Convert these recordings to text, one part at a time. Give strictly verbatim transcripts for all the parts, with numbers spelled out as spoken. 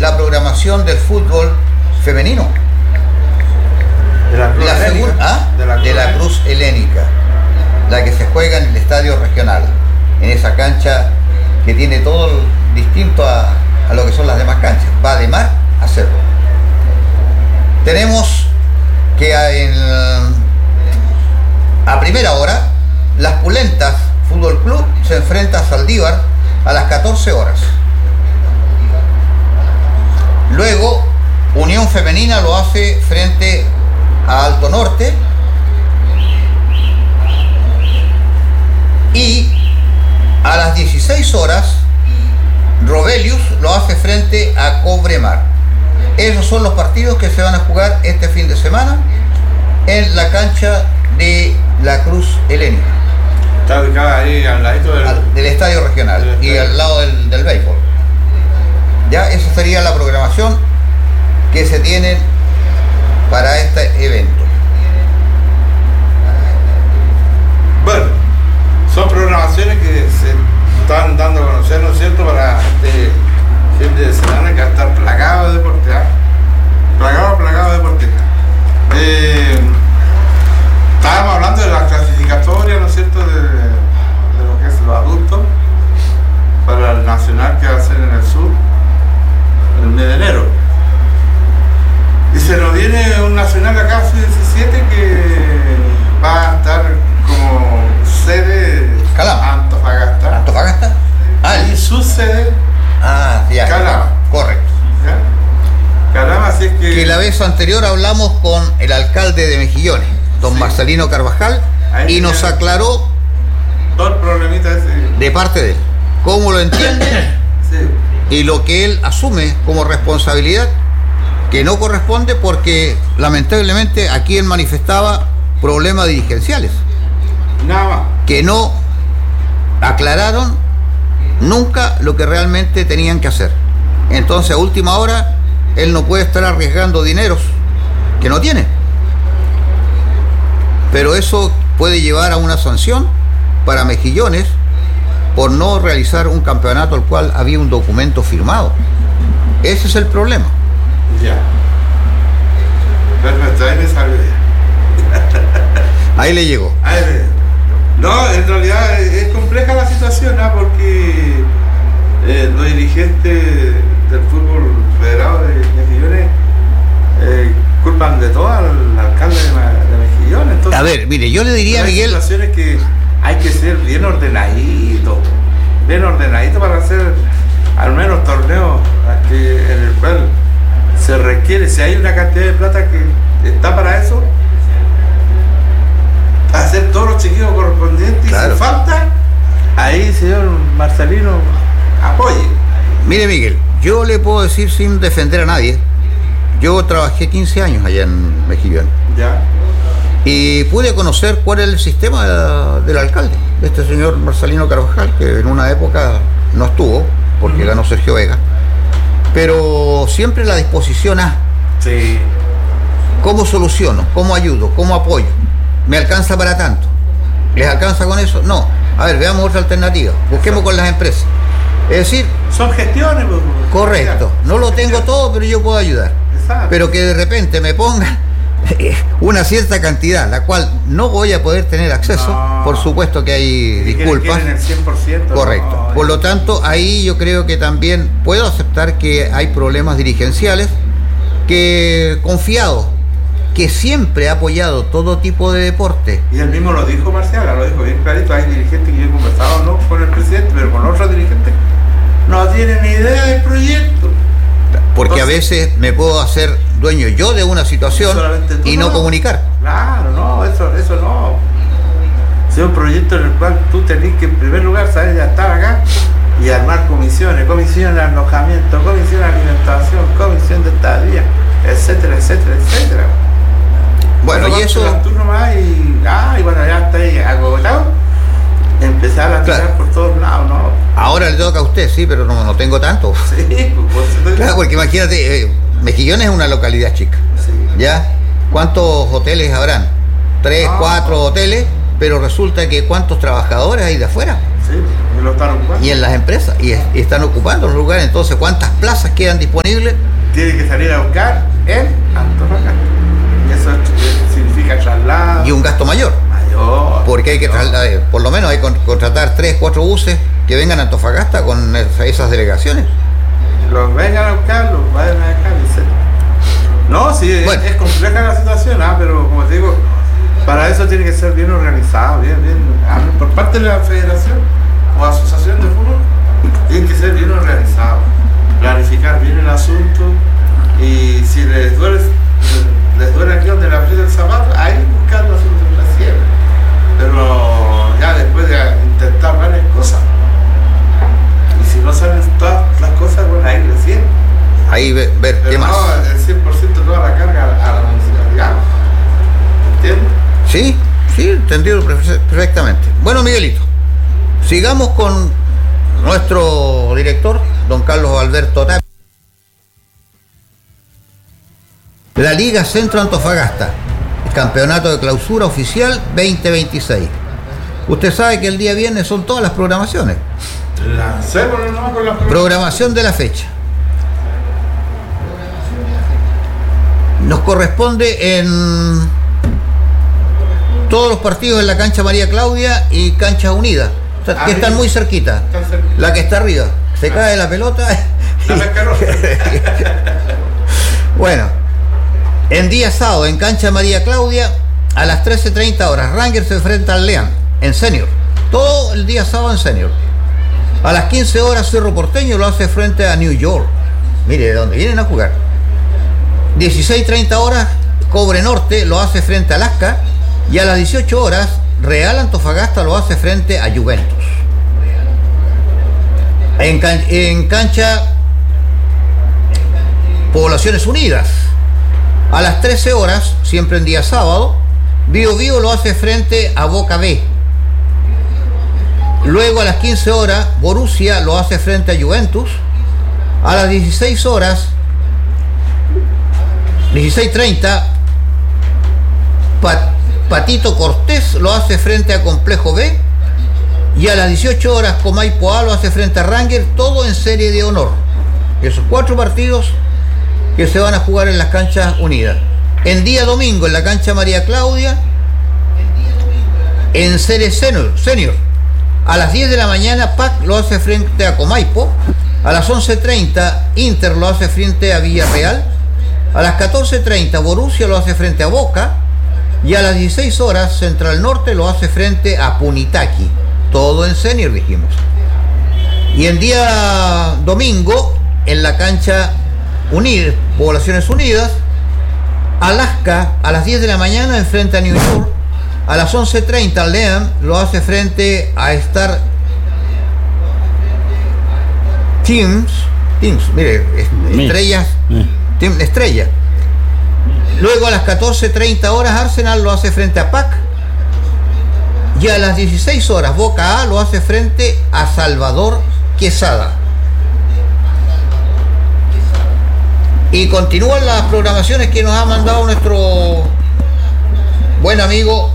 la programación del fútbol femenino. De la Cruz, la Helénica. ¿Ah? De la Cruz, de la Cruz Helénica, la que se juega en el estadio regional, en esa cancha que tiene todo distinto a, a lo que son las demás canchas. Va de mar a cerro. Tenemos que en, a primera hora Las Pulentas Fútbol Club se enfrenta a Saldívar a las catorce horas. Luego Unión Femenina lo hace frente a Alto Norte y a las dieciséis horas Rovelius lo hace frente a Cobremar. Esos son los partidos que se van a jugar este fin de semana en la cancha de la Cruz Helénica. Está ubicada ahí al ladito del, al, del estadio regional del estadio. Y al lado del, del béisbol. Ya esa sería la programación que se tiene para este evento. Bueno, son programaciones que se están dando a conocer, ¿no es cierto?, para este fin de semana que va a estar plagado de deporte, ¿eh? plagado, plagado de deporte. Eh, estábamos hablando de la clasificatoria, ¿no es cierto?, de, de lo que es los adultos para el nacional que va a ser en el sur el mes de enero. Y se nos viene un nacional acá, sub diecisiete, que va a estar como sede Calama. Antofagasta. ¿Antofagasta? Ah, y su sede ah, ya, Calama. Correcto. ¿Ya? Calama, así es que... Que la vez anterior hablamos con el alcalde de Mejillones, don sí. Marcelino Carvajal, ahí y nos aclaró todo el problemita ese. De parte de él, cómo lo entiende sí. y lo que él asume como responsabilidad, que no corresponde porque lamentablemente aquí él manifestaba problemas dirigenciales. Nada más. Que no aclararon nunca lo que realmente tenían que hacer. Entonces a última hora él no puede estar arriesgando dineros que no tiene. Pero eso puede llevar a una sanción para Mejillones por no realizar un campeonato al cual había un documento firmado. Ese es el problema. Ya. Perfecto, ahí me salvé. Ahí le llegó. Ahí le... No, en realidad es compleja la situación, ¿no? Porque eh, los dirigentes del fútbol federado de Mejillones eh, culpan de todo al alcalde de, de Mejillones. Entonces, a ver, mire, yo le diría a Miguel... Hay situaciones que hay que ser bien ordenadito, bien ordenadito para hacer al menos torneos que, en el cual se requiere, si hay una cantidad de plata que está para eso, hacer todos los chequeos correspondientes. Claro. Y si falta, ahí señor Marcelino apoye. Mire Miguel, yo le puedo decir sin defender a nadie, yo trabajé quince años allá en Mejillón. Ya. Y pude conocer cuál es el sistema de, del alcalde, de este señor Marcelino Carvajal, que en una época no estuvo, porque uh-huh. ganó Sergio Vega, pero siempre la disposición a sí. ¿Cómo soluciono? ¿Cómo ayudo? ¿Cómo apoyo? ¿Me alcanza para tanto? ¿Les alcanza con eso? No. A ver, veamos otra alternativa. Busquemos con las empresas. Es decir... Son gestiones. Pues, correcto. No lo tengo todo, pero yo puedo ayudar. Exacto. Pero que de repente me pongan una cierta cantidad, la cual no voy a poder tener acceso. No. Por supuesto que hay disculpas. El cien por ciento, correcto. No, por lo tanto, ahí yo creo que también puedo aceptar que hay problemas dirigenciales que confiado que siempre ha apoyado todo tipo de deporte. Y él mismo lo dijo, Marcial, lo dijo bien clarito. Hay dirigentes que yo he conversado no con el presidente, pero con otros dirigentes no tienen ni idea del proyecto. Porque entonces, a veces me puedo hacer dueño yo de una situación y no, no comunicar. Claro, no, eso, eso no. Es un proyecto en el cual tú tenés que en primer lugar saber ya estar acá y armar comisiones, comisión de alojamiento, comisión de alimentación, comisión de estadía, etcétera, etcétera, etcétera. Bueno, y eso... Tú nomás y, ah, y bueno, ya está ahí agotado, empezar a tirar claro. por todos lados, ¿no? Ahora le toca a usted, sí, pero no, no tengo tanto. Sí, pues... Claro, porque imagínate, eh, Mejillones es una localidad chica, sí. ¿ya? ¿Cuántos hoteles habrán? Tres, no. cuatro hoteles, pero resulta que ¿cuántos trabajadores hay de afuera? Sí, lo están ocupando. Y en las empresas, y, y están ocupando los lugares. Entonces, ¿cuántas plazas quedan disponibles? Tiene que salir a buscar en Antofagasta. Y eso significa traslado. Y un gasto mayor. Mayor. Porque hay que trasladar, por lo menos hay que contratar tres, cuatro buses que vengan a Antofagasta con esas delegaciones. Los vengan a buscar, los vayan a dejar, etcétera. No, sí, bueno. es, es compleja la situación, ¿ah? Pero como te digo, para eso tiene que ser bien organizado, bien, bien, por parte de la federación o asociación de fútbol, tiene que ser bien organizado, planificar bien el asunto, y si les duele, les duele aquí donde le aprieta el zapato, ahí buscar la solución de la cierre. Pero ya después de intentar varias cosas, y si no salen todas las cosas, bueno, ahí recién. Ahí ver, ver qué más. No, el cien por ciento toda la carga a la municipalidad. ¿Entiendes? Sí, sí, entendido perfectamente. Bueno, Miguelito, sigamos con nuestro director, don Carlos Alberto Tapia. La Liga Centro Antofagasta, el campeonato de clausura oficial veinte veintiséis. Usted sabe que el día viernes son todas las programaciones. Lancémonos nomás con la programación de la fecha. Nos corresponde en todos los partidos en la cancha María Claudia y cancha Unida, o sea, que están muy cerquita. La que está arriba, se cae la pelota. Bueno, en día sábado en cancha María Claudia a las trece treinta horas Rangers se enfrenta al León en senior, todo el día sábado en senior. A las quince horas Cerro Porteño lo hace frente a New York, mire de dónde vienen a jugar. dieciséis treinta horas Cobre Norte lo hace frente a Lasca, y a las dieciocho horas Real Antofagasta lo hace frente a Juventus. En, can en cancha Poblaciones Unidas a las trece horas, siempre en día sábado, Bio Bio lo hace frente a Boca B. Luego a las quince horas Borussia lo hace frente a Juventus. A las dieciséis horas dieciséis treinta Pat, Patito Cortés lo hace frente a Complejo B, y a las dieciocho horas Comaipo A lo hace frente a Ranger, todo en serie de honor. Esos cuatro partidos que se van a jugar en las canchas unidas. En día domingo en la cancha María Claudia, en serie senior, senior. A las diez de la mañana P A C lo hace frente a Comaipo, a las once treinta Inter lo hace frente a Villarreal, a las catorce treinta Borussia lo hace frente a Boca, y a las dieciséis horas Central Norte lo hace frente a Punitaqui. Todo en senior, dijimos. Y en día domingo, en la cancha Unidas, Poblaciones Unidas, Alaska a las diez de la mañana enfrenta a New York. A las once treinta León lo hace frente a Star Teams. Teams, mire, estrellas. Team Estrella. Luego a las catorce treinta horas Arsenal lo hace frente a P A C, y a las dieciséis horas Boca A lo hace frente a Salvador Quesada. Y continúan las programaciones que nos ha mandado nuestro buen amigo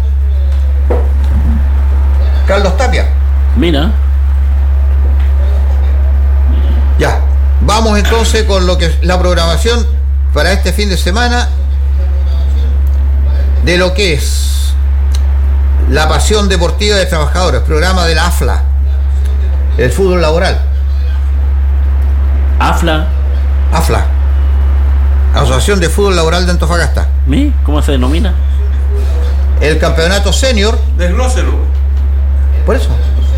Carlos Tapia. Mira. Ya, vamos entonces con lo que es la programación para este fin de semana de lo que es la Pasión Deportiva de Trabajadores, programa de la A F L A, el fútbol laboral. A F L A. A F L A, Asociación de Fútbol Laboral de Antofagasta. ¿Mi? ¿Cómo se denomina? El campeonato senior. Desglóselo. Por eso.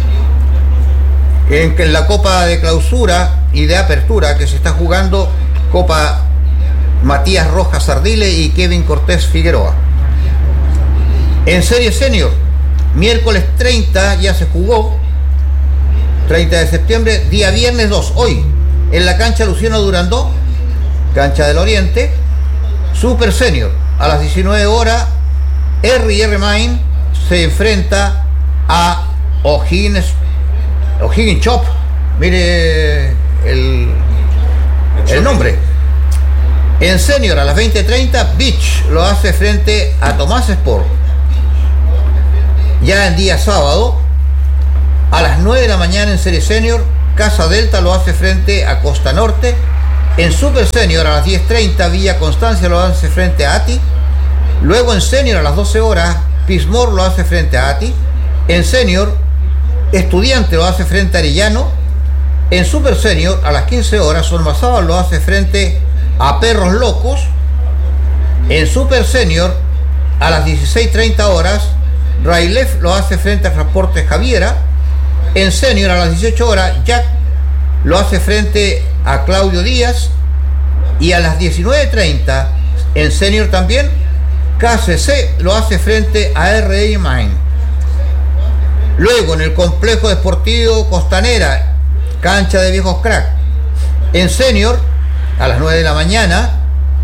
En, en la Copa de Clausura y de Apertura que se está jugando, Copa Matías Rojas Ardile y Kevin Cortés Figueroa. En serie senior, miércoles treinta ya se jugó, treinta de septiembre, día viernes dos, hoy, en la cancha Luciano Durandó, cancha del Oriente, Super Senior, a las diecinueve horas, R y R Main se enfrenta a O'Higgins, O'Higgins Chop, mire el, el nombre. En senior a las veinte treinta, Beach lo hace frente a Tomás Sport. Ya en día sábado, A las nueve de la mañana en Serie Senior, Casa Delta lo hace frente a Costa Norte. En Super Senior a las diez treinta, Villa Constancia lo hace frente a Ati. Luego en Senior a las doce horas, Pismor lo hace frente a Ati. En Senior, Estudiante lo hace frente a Arellano. En Super Senior a las quince horas, Solmazábal lo hace frente a Perros Locos. En Super Senior a las dieciséis treinta horas, Railef lo hace frente a Transportes Javiera. En Senior a las dieciocho horas, Jack lo hace frente a Claudio Díaz. Y a las diecinueve treinta, en Senior también, K C C lo hace frente a R I Main. Luego en el Complejo Deportivo Costanera, cancha de Viejos Crack. En Senior, a las nueve de la mañana,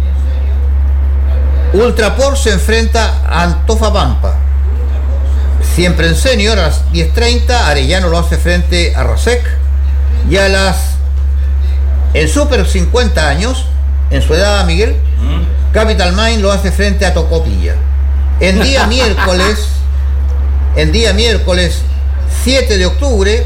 Ultraport se enfrenta a Antofa Pampa. Siempre en Senior, a las diez treinta, Arellano lo hace frente a Rasek. Y a las... En Super cincuenta años, en su edad, Miguel, mm. Capital Mine lo hace frente a Tocopilla. En día miércoles, en día miércoles siete de octubre,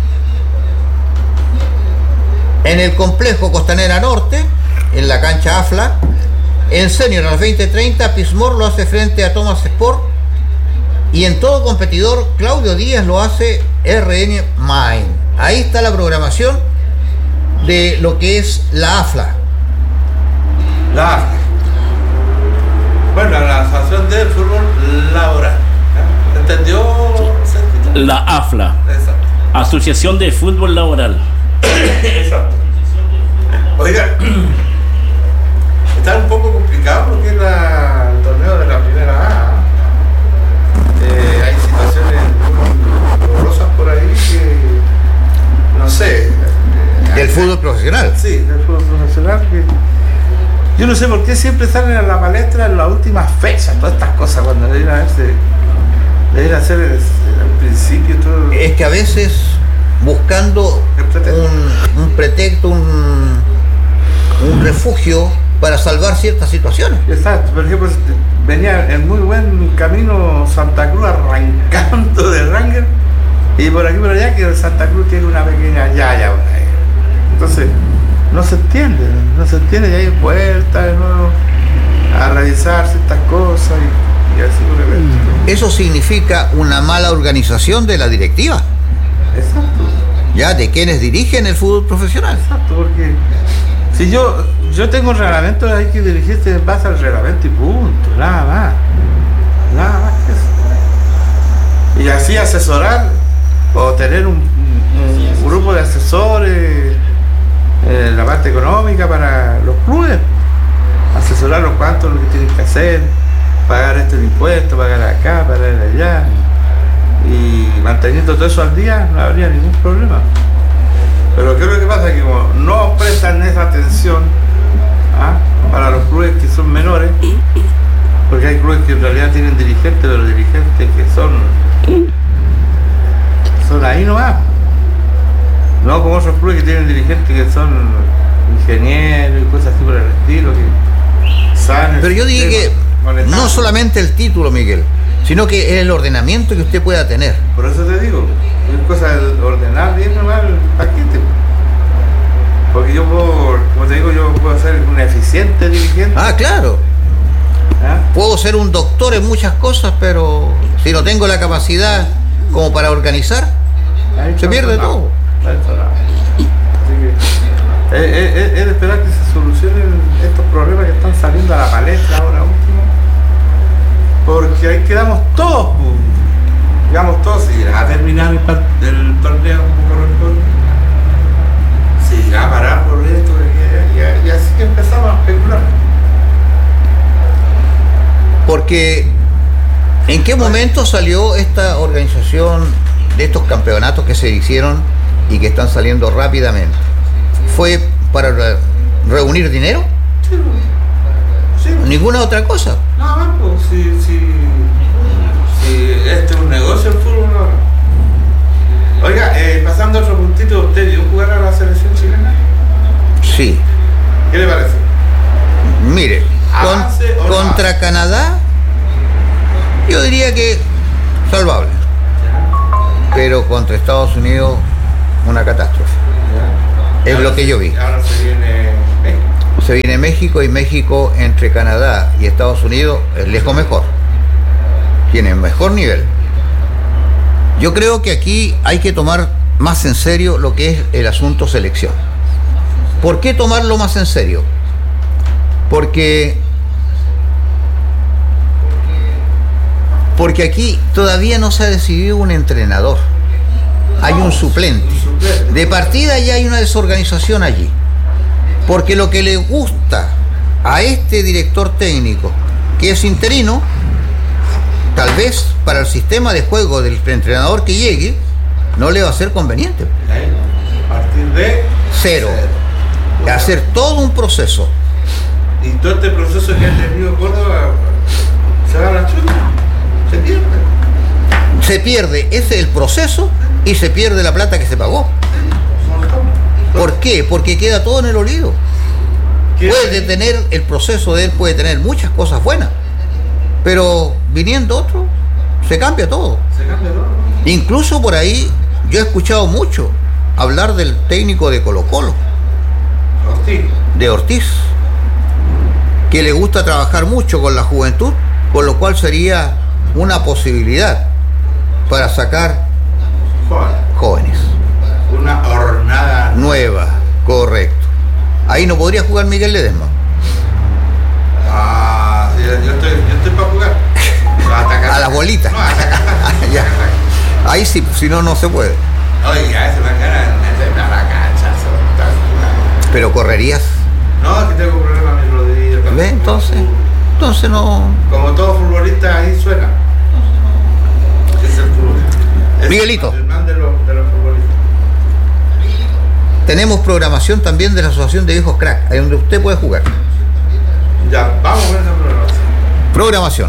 en el Complejo Costanera Norte, en la cancha Afla, en Senior a las veinte treinta, Pismor lo hace frente a Thomas Sport. Y en todo competidor, Claudio Díaz lo hace R N Mine. Ahí está la programación de lo que es la AFLA. La AFLA. Bueno, la Asociación del Fútbol Laboral. ¿eh? ¿Entendió? La AFLA. Exacto. Asociación de Fútbol Laboral. Exacto. Oiga, está un poco complicado porque es la, el torneo de la primera A. Eh, hay situaciones muy dolorosas por ahí que, no sé. Del fútbol profesional. Sí, del fútbol profesional. Que yo no sé por qué siempre salen a la palestra en las últimas fechas, todas estas cosas, cuando deberían hacerse, deberían hacer al principio todo. Es que a veces buscando un, un pretexto, un, un refugio para salvar ciertas situaciones. Exacto, por ejemplo, venía en muy buen camino Santa Cruz arrancando de Ranger y por aquí por allá que Santa Cruz tiene una pequeña yaya por ahí. Entonces, no se entiende, no se entiende y hay vuelta de nuevo a revisar ciertas cosas y, y así por el resto. Eso significa una mala organización de la directiva. Exacto. Ya, de quienes dirigen el fútbol profesional. Exacto, porque si yo yo tengo un reglamento, hay que dirigirse en base al reglamento y punto, nada más. Nada más que eso. Y así asesorar o tener un, un, un grupo de asesores en la parte económica para los clubes, asesorarlos cuánto es lo que tienen que hacer, pagar este impuesto, pagar acá, pagar allá, y manteniendo todo eso al día no habría ningún problema. Pero ¿qué es lo que pasa? Que como no prestan esa atención ¿ah? para los clubes que son menores, porque hay clubes que en realidad tienen dirigentes, pero dirigentes que son son ahí nomás. No como otros clubes que tienen dirigentes que son ingenieros y cosas así por el estilo, que saben. Pero yo dije que monetario. No solamente el título, Miguel, sino que el ordenamiento que usted pueda tener. Por eso te digo, es cosa de ordenar bien nomás el paquete. Porque yo puedo, como te digo, yo puedo ser un eficiente dirigente. Ah, claro. ¿Ah? Puedo ser un doctor en muchas cosas, pero si no tengo la capacidad como para organizar, se pierde todo. Así que es, es, es de esperar que se solucionen estos problemas que están saliendo a la palestra ahora último, porque ahí quedamos todos, pues. Quedamos todos y a terminar el, el torneo como corresponde, si ya parar por esto y, y, y así que empezamos a especular. Porque ¿en qué momento salió esta organización de estos campeonatos que se hicieron y que están saliendo rápidamente? ¿Fue para re- reunir dinero? Sí, sí. ¿Ninguna otra cosa? Nada más, pues, si, si, si este es un negocio el fútbol ahora. Oiga, eh, pasando a otro puntito, ¿usted vio jugar a la selección chilena? Sí. ¿Qué le parece? Mire, con- ¿Avance o no contra avance? Canadá, yo diría que salvable. pero contra Estados Unidos una catástrofe. Ya. Es Ahora lo que se- yo vi. Ahora se viene México. Se viene México, y México entre Canadá y Estados Unidos es lejos mejor. Tiene mejor nivel. Yo creo que aquí hay que tomar más en serio lo que es el asunto selección. ¿Por qué tomarlo más en serio? Porque porque aquí todavía no se ha decidido un entrenador. Hay un suplente. Un suplente. De partida ya hay una desorganización allí. Porque lo que le gusta a este director técnico, que es interino, tal vez para el sistema de juego del entrenador que llegue, no le va a ser conveniente. Ahí, a partir de Cero. Hacer todo un proceso. Y todo este proceso que ha tenido Córdoba se va a la chuta, se pierde. Se pierde ese el proceso y se pierde la plata que se pagó. ¿Por qué? Porque queda todo en el olvido. Puede tener el proceso de él, puede tener muchas cosas buenas, pero viniendo otro, se cambia todo. Se cambia todo. Incluso por ahí yo he escuchado mucho hablar del técnico de Colo-Colo, Ortiz. de Ortiz, que le gusta trabajar mucho con la juventud, con lo cual sería una posibilidad para sacar Joder. jóvenes. Una hornada. Nueva, correcto. Ahí no podría jugar Miguel Ledesma. Ah, yo, yo estoy, yo estoy para jugar. Va a atacar. A las bolitas. No, a atacar. Ya. Ahí sí, si no, no se puede. Oiga, ese bacana meterme a la cancha. se va a estar jugando. Pero correrías. No, es que tengo problemas en mis rodillas. ¿Ves? Entonces, entonces no. Como todo futbolista ahí suena. Es el futbolista. Es Miguelito. El man de los, de los futbolistas. Tenemos programación también de la Asociación de Viejos Crack, ahí donde usted puede jugar. Ya, vamos con esa programación. Programación.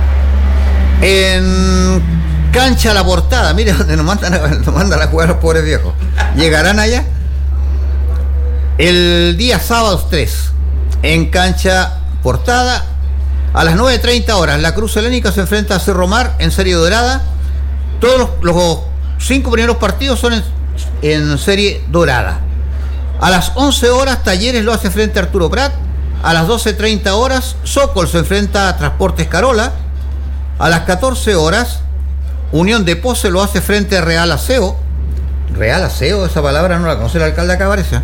En Cancha La Portada, mire donde nos mandan, a, nos mandan a jugar los pobres viejos. ¿Llegarán allá? El día sábado tres, en Cancha Portada, a las nueve treinta horas, la Cruz Helénica se enfrenta a Cerro Mar en serie dorada. Todos los, los cinco primeros partidos son en, en serie dorada. A las once horas, Talleres lo hace frente a Arturo Prat. A las doce treinta horas, Sokol se enfrenta a Transportes Carola. A las catorce horas, Unión de Poce lo hace frente a Real Aseo. Real Aseo, esa palabra no la conoce el alcalde acá, parece.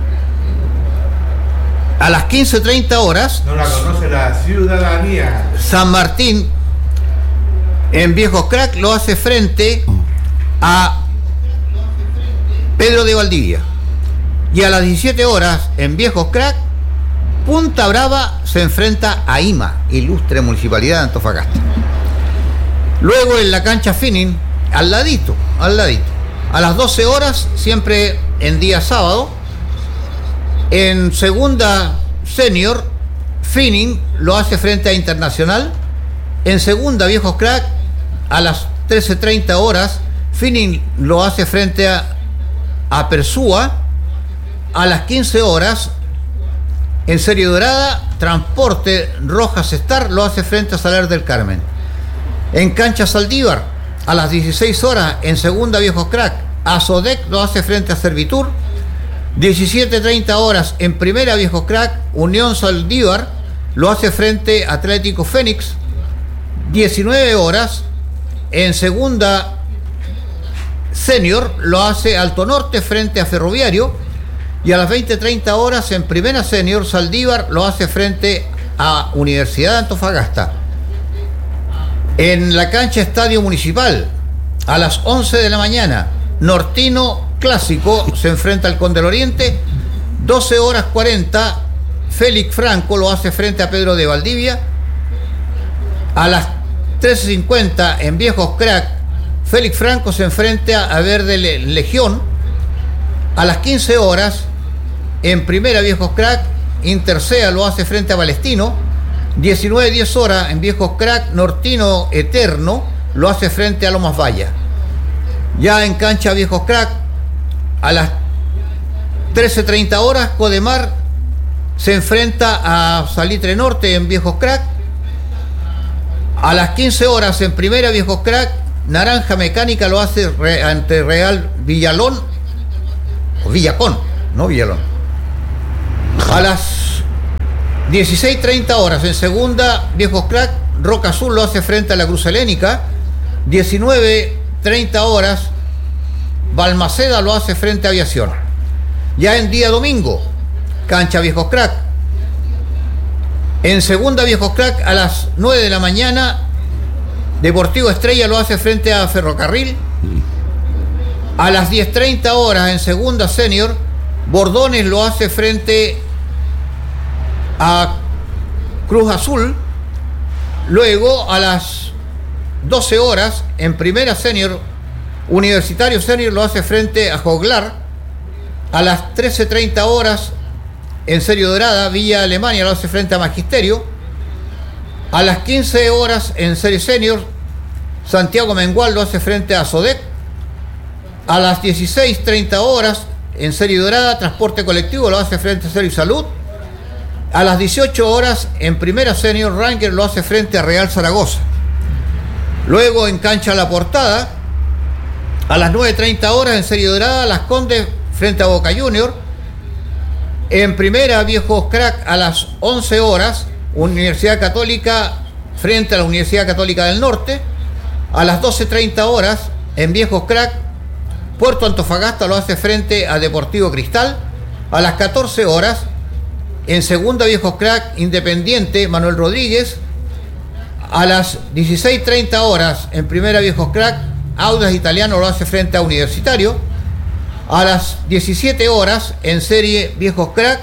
A las quince treinta horas, No la conoce la ciudadanía. San Martín en Viejos Crack lo hace frente a Pedro de Valdivia. Y a las diecisiete horas en Viejos Crack, Punta Brava se enfrenta a I M A, Ilustre Municipalidad de Antofagasta. Luego en la cancha Finning, al ladito, al ladito. A las doce horas, siempre en día sábado, en segunda senior, Finning lo hace frente a Internacional. En segunda, Viejos Crack, a las trece treinta horas, Finning lo hace frente a, a Persúa. A las quince horas, en serie dorada, Transporte Rojas Star lo hace frente a Salar del Carmen. En cancha Saldívar, a las dieciséis horas, en segunda, Viejos Crack, Azodec lo hace frente a Servitur. diecisiete treinta horas, en primera, Viejos Crack, Unión Saldívar lo hace frente a Atlético Fénix. diecinueve horas, en segunda senior lo hace Alto Norte frente a Ferroviario. Y a las veinte treinta horas, en primera senior, Saldívar lo hace frente a Universidad de Antofagasta. En la cancha Estadio Municipal, a las once de la mañana, Nortino Clásico se enfrenta al Conde del Oriente. doce horas cuarenta, Félix Franco lo hace frente a Pedro de Valdivia. A las trece cincuenta, en Viejos Crack, Félix Franco se enfrenta a Verde Legión. A las quince horas, en primera, Viejos Crack, Intersea lo hace frente a Palestino. diecinueve diez horas, en Viejos Crack, Nortino Eterno lo hace frente a Lomas Valla. Ya en cancha Viejos Crack, a las trece treinta horas, Codemar se enfrenta a Salitre Norte en Viejos Crack. A las quince horas, en primera, Viejos Crack, Naranja Mecánica lo hace re, ante Real Villalón, o Villacón, no Villalón. A las dieciséis treinta horas en segunda, Viejos Crack, Roca Azul lo hace frente a la Cruz Helénica. diecinueve treinta horas, Balmaceda lo hace frente a Aviación. Ya en día domingo, cancha Viejos Crack. En segunda, Viejos Crack, a las nueve de la mañana, Deportivo Estrella lo hace frente a Ferrocarril. A las diez treinta horas en segunda senior, Bordones lo hace frente a Cruz Azul. Luego a las doce horas en primera senior, Universitario Senior lo hace frente a Joglar. A las trece treinta horas en serie dorada, Villa Alemania lo hace frente a Magisterio. A las quince horas en serie senior, Santiago Mengual lo hace frente a Sodec. A las dieciséis treinta horas en serie dorada, Transporte Colectivo lo hace frente a Serio Salud. A las dieciocho horas en primera senior, Ranger lo hace frente a Real Zaragoza. Luego en cancha La Portada, a las nueve treinta horas en serie dorada, Las Condes frente a Boca Junior. En primera, Viejos Crack, a las once horas, Universidad Católica frente a la Universidad Católica del Norte. A las doce treinta horas, en Viejos Crack, Puerto Antofagasta lo hace frente a Deportivo Cristal. A las catorce horas, en segunda, Viejos Crack, Independiente, Manuel Rodríguez. A las dieciséis treinta horas, en primera, Viejos Crack, Audax Italiano lo hace frente a Universitario. A las diecisiete horas, en serie, Viejos Crack,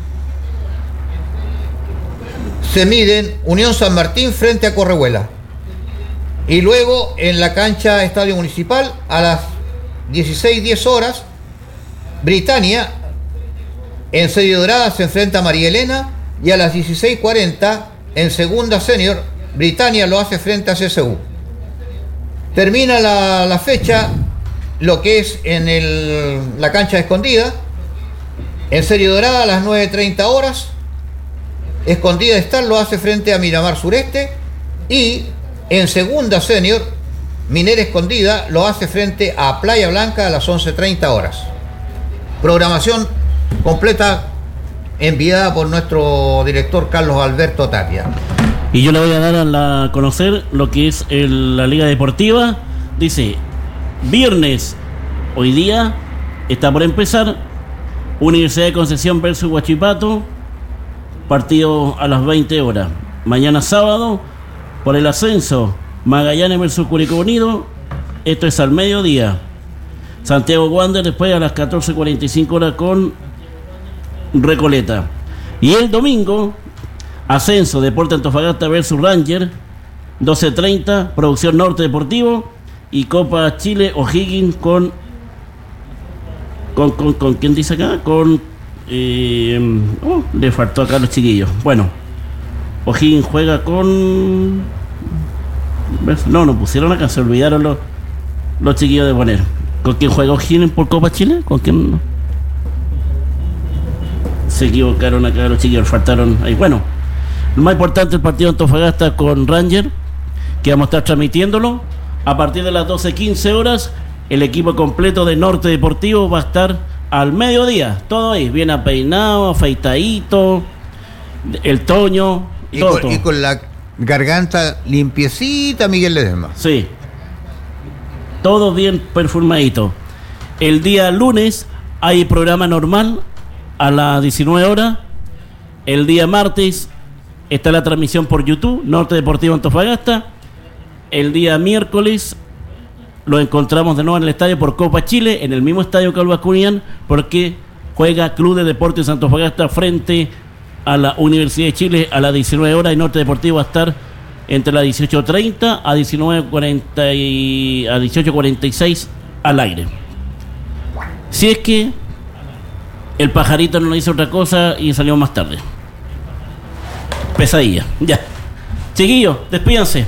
se miden Unión San Martín frente a Correhuela. Y luego en la cancha Estadio Municipal, a las dieciséis diez horas, Britannia en serie dorada se enfrenta a María Elena. Y a las dieciséis cuarenta en segunda senior, Britannia lo hace frente a C S U. Termina la, la fecha, lo que es en el, la cancha Escondida. En serie dorada a las nueve treinta horas, Escondida Star lo hace frente a Miramar Sureste. Y en segunda senior, Minera Escondida lo hace frente a Playa Blanca a las once treinta horas. Programación completa enviada por nuestro director Carlos Alberto Tapia. Y yo le voy a dar a la, conocer lo que es el, la Liga Deportiva. Dice, viernes, hoy día, está por empezar, Universidad de Concepción versus Huachipato, partido a las veinte horas. Mañana sábado, por el ascenso, Magallanes versus Curicó Unido, esto es al mediodía. Santiago Wander después a las catorce cuarenta y cinco horas con Recoleta. Y el domingo, ascenso, Deporte Antofagasta versus Ranger, doce treinta, Producción Norte Deportivo, y Copa Chile O'Higgins con con, con, con ¿quién dice acá? Con eh, oh, le faltó acá a los chiquillos. Bueno, O'Higgins juega con no, no pusieron acá, se olvidaron los, los chiquillos de poner. ¿Con quién juega O'Higgins por Copa Chile? ¿Con quién no? Se equivocaron acá los chiquillos, faltaron ahí. Bueno, lo más importante, el partido de Antofagasta con Ranger, que vamos a estar transmitiéndolo a partir de las doce quince horas. El equipo completo de Norte Deportivo va a estar al mediodía, todo ahí, bien apeinado, afeitadito, el Toño, y, todo, con, todo. y con la garganta limpiecita, Miguel Ledesma. Sí, todo bien perfumadito. El día lunes hay programa normal a las diecinueve horas. El día martes está la transmisión por YouTube, Norte Deportivo Antofagasta. El día miércoles lo encontramos de nuevo en el estadio por Copa Chile, en el mismo estadio Calvo Cunián, porque juega Club de Deportes Antofagasta frente a la Universidad de Chile a las diecinueve horas, y Norte Deportivo va a estar entre las dieciocho treinta a diecinueve cuarenta y a dieciocho cuarenta y seis al aire. Si es que el pajarito no hizo otra cosa y salió más tarde. Pesadilla, ya. Chiquillos, despídanse.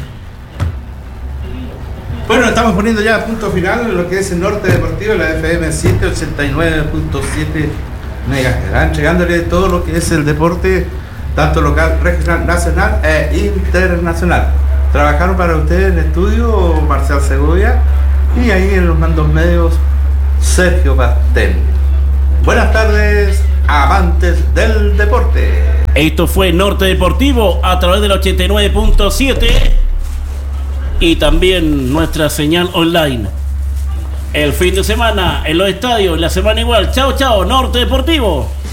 Bueno, estamos poniendo ya punto final en lo que es el Norte Deportivo, la F M siete ochenta y nueve punto siete megahertz, entregándole todo lo que es el deporte, tanto local, regional, nacional e internacional. Trabajaron para ustedes en estudio Marcial Segovia y ahí en los mandos medios Sergio Pastel. Buenas tardes, amantes del deporte. Esto fue Norte Deportivo a través del ochenta y nueve punto siete y también nuestra señal online. El fin de semana en los estadios, la semana igual. Chao, chao, Norte Deportivo.